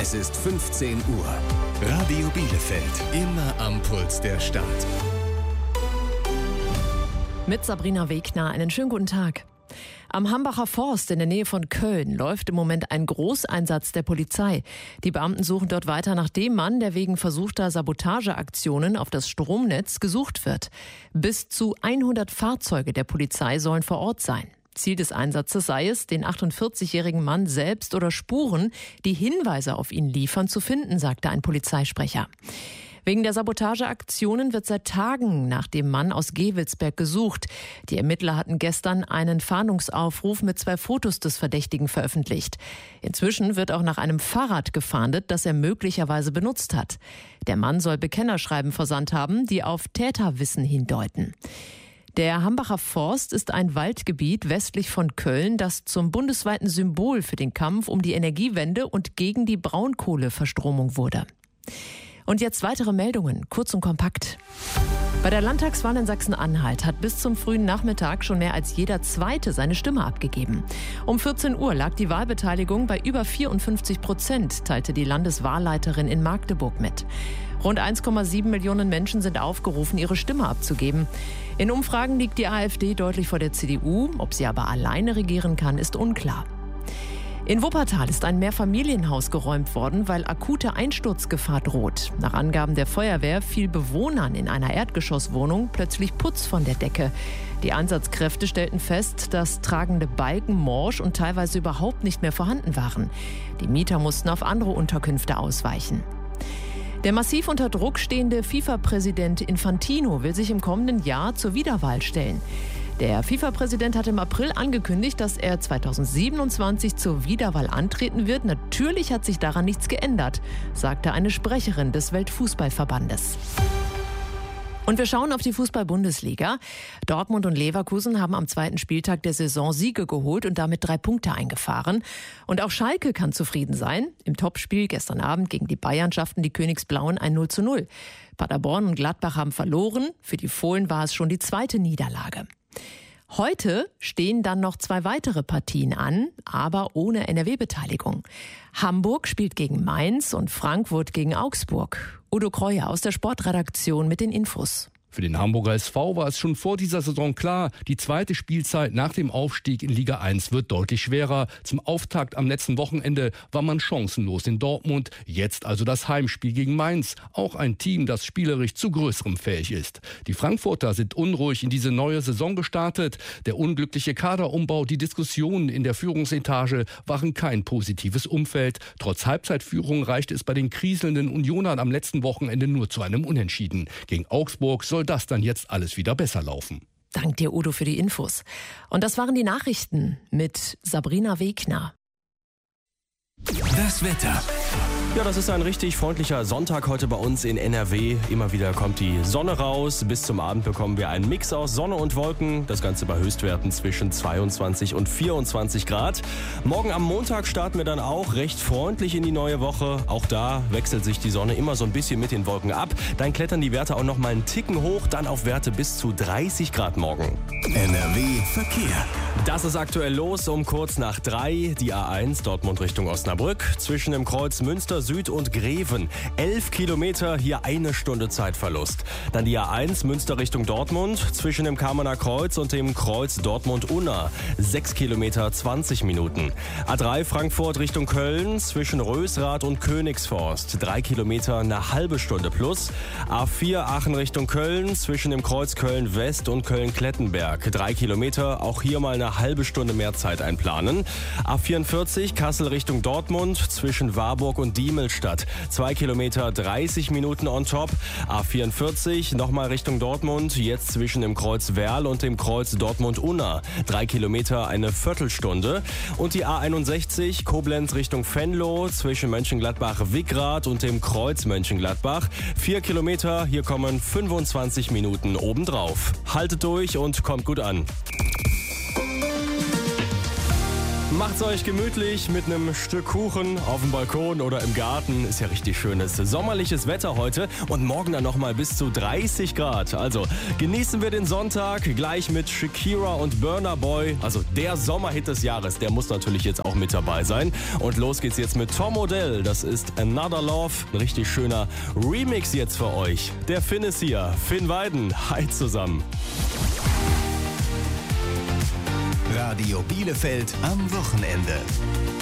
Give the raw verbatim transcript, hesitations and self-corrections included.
Es ist fünfzehn Uhr. Radio Bielefeld, immer am Puls der Stadt. Mit Sabrina Wegner, einen schönen guten Tag. Am Hambacher Forst in der Nähe von Köln läuft im Moment ein Großeinsatz der Polizei. Die Beamten suchen dort weiter nach dem Mann, der wegen versuchter Sabotageaktionen auf das Stromnetz gesucht wird. Bis zu hundert Fahrzeuge der Polizei sollen vor Ort sein. Ziel des Einsatzes sei es, den achtundvierzigjährigen Mann selbst oder Spuren, die Hinweise auf ihn liefern, zu finden, sagte ein Polizeisprecher. Wegen der Sabotageaktionen wird seit Tagen nach dem Mann aus Gevelsberg gesucht. Die Ermittler hatten gestern einen Fahndungsaufruf mit zwei Fotos des Verdächtigen veröffentlicht. Inzwischen wird auch nach einem Fahrrad gefahndet, das er möglicherweise benutzt hat. Der Mann soll Bekennerschreiben versandt haben, die auf Täterwissen hindeuten. Der Hambacher Forst ist ein Waldgebiet westlich von Köln, das zum bundesweiten Symbol für den Kampf um die Energiewende und gegen die Braunkohleverstromung wurde. Und jetzt weitere Meldungen, kurz und kompakt. Bei der Landtagswahl in Sachsen-Anhalt hat bis zum frühen Nachmittag schon mehr als jeder Zweite seine Stimme abgegeben. Um vierzehn Uhr lag die Wahlbeteiligung bei über vierundfünfzig Prozent, teilte die Landeswahlleiterin in Magdeburg mit. Rund eins Komma sieben Millionen Menschen sind aufgerufen, ihre Stimme abzugeben. In Umfragen liegt die AfD deutlich vor der C D U. Ob sie aber alleine regieren kann, ist unklar. In Wuppertal ist ein Mehrfamilienhaus geräumt worden, weil akute Einsturzgefahr droht. Nach Angaben der Feuerwehr fiel Bewohnern in einer Erdgeschosswohnung plötzlich Putz von der Decke. Die Einsatzkräfte stellten fest, dass tragende Balken morsch und teilweise überhaupt nicht mehr vorhanden waren. Die Mieter mussten auf andere Unterkünfte ausweichen. Der massiv unter Druck stehende FIFA-Präsident Infantino will sich im kommenden Jahr zur Wiederwahl stellen. Der FIFA-Präsident hat im April angekündigt, dass er zweitausendsiebenundzwanzig zur Wiederwahl antreten wird. Natürlich hat sich daran nichts geändert, sagte eine Sprecherin des Weltfußballverbandes. Und wir schauen auf die Fußball-Bundesliga. Dortmund und Leverkusen haben am zweiten Spieltag der Saison Siege geholt und damit drei Punkte eingefahren. Und auch Schalke kann zufrieden sein. Im Topspiel gestern Abend gegen die Bayern schafften die Königsblauen ein null zu null. Paderborn und Gladbach haben verloren. Für die Fohlen war es schon die zweite Niederlage. Heute stehen dann noch zwei weitere Partien an, aber ohne N R W-Beteiligung. Hamburg spielt gegen Mainz und Frankfurt gegen Augsburg. Udo Kreuer aus der Sportredaktion mit den Infos. Für den Hamburger S V war es schon vor dieser Saison klar, die zweite Spielzeit nach dem Aufstieg in Liga eins wird deutlich schwerer. Zum Auftakt am letzten Wochenende war man chancenlos in Dortmund. Jetzt also das Heimspiel gegen Mainz. Auch ein Team, das spielerisch zu Größerem fähig ist. Die Frankfurter sind unruhig in diese neue Saison gestartet. Der unglückliche Kaderumbau, die Diskussionen in der Führungsetage waren kein positives Umfeld. Trotz Halbzeitführung reichte es bei den kriselnden Unionern am letzten Wochenende nur zu einem Unentschieden. Gegen Augsburg soll das dann jetzt alles wieder besser laufen. Dank dir, Udo, für die Infos. Und das waren die Nachrichten mit Sabrina Wegner. Das Wetter. Ja, das ist ein richtig freundlicher Sonntag heute bei uns in N R W. Immer wieder kommt die Sonne raus. Bis zum Abend bekommen wir einen Mix aus Sonne und Wolken. Das Ganze bei Höchstwerten zwischen zweiundzwanzig und vierundzwanzig Grad. Morgen am Montag starten wir dann auch recht freundlich in die neue Woche. Auch da wechselt sich die Sonne immer so ein bisschen mit den Wolken ab. Dann klettern die Werte auch noch mal einen Ticken hoch. Dann auf Werte bis zu dreißig Grad morgen. N R W Verkehr. Das ist aktuell los um kurz nach drei. Die A eins Dortmund Richtung Osnabrück. Zwischen dem Kreuz Münster Süd und Greven. Elf Kilometer, hier eine Stunde Zeitverlust. Dann die A eins Münster Richtung Dortmund. Zwischen dem Kamener Kreuz und dem Kreuz Dortmund-Unna. Sechs Kilometer, zwanzig Minuten. A drei Frankfurt Richtung Köln. Zwischen Rösrath und Königsforst. Drei Kilometer, eine halbe Stunde plus. A vier Aachen Richtung Köln. Zwischen dem Kreuz Köln-West und Köln-Klettenberg. Drei Kilometer, auch hier mal eine halbe Stunde mehr Zeit einplanen. A vierundvierzig Kassel Richtung Dortmund. Zwischen Warburg und Diemelstadt. Zwei Kilometer, dreißig Minuten on top. A vierundvierzig, nochmal Richtung Dortmund. Jetzt zwischen dem Kreuz Werl und dem Kreuz Dortmund-Unna. Drei Kilometer, eine Viertelstunde. Und die A einundsechzig, Koblenz Richtung Venlo. Zwischen Mönchengladbach-Wickrath und dem Kreuz Mönchengladbach. Vier Kilometer, hier kommen fünfundzwanzig Minuten obendrauf. Haltet durch und kommt gut an. Macht's euch gemütlich mit einem Stück Kuchen auf dem Balkon oder im Garten. Ist ja richtig schönes sommerliches Wetter heute und morgen dann nochmal bis zu dreißig Grad. Also genießen wir den Sonntag gleich mit Shakira und Burna Boy. Also der Sommerhit des Jahres, der muss natürlich jetzt auch mit dabei sein. Und los geht's jetzt mit Tom Odell. Das ist Another Love. Ein richtig schöner Remix jetzt für euch. Der Finn ist hier. Finn Weiden. Hi zusammen. Radio Bielefeld am Wochenende.